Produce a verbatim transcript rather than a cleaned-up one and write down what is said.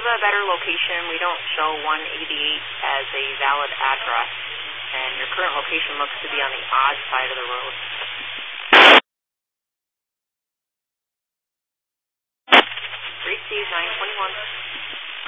a better location. We don't show one eighty-eight as a valid address, and your current location looks to be on the odd side of the road. Three Steve nine twenty-one.